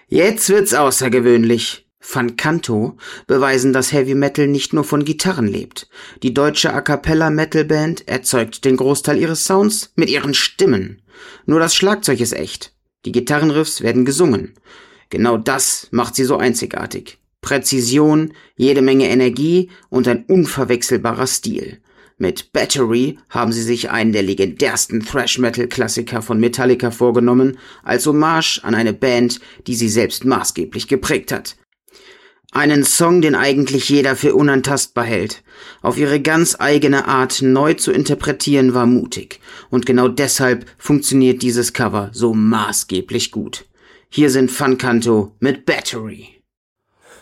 Jetzt wird's außergewöhnlich. Fancanto beweisen, dass Heavy Metal nicht nur von Gitarren lebt. Die deutsche A-cappella-Metal-Band erzeugt den Großteil ihres Sounds mit ihren Stimmen. Nur das Schlagzeug ist echt. Die Gitarrenriffs werden gesungen. Genau das macht sie so einzigartig. Präzision, jede Menge Energie und ein unverwechselbarer Stil. Mit Battery haben sie sich einen der legendärsten Thrash-Metal-Klassiker von Metallica vorgenommen, als Hommage an eine Band, die sie selbst maßgeblich geprägt hat. Einen Song, den eigentlich jeder für unantastbar hält. Auf ihre ganz eigene Art neu zu interpretieren, war mutig. Und genau deshalb funktioniert dieses Cover so maßgeblich gut. Hier sind Fancanto mit Battery.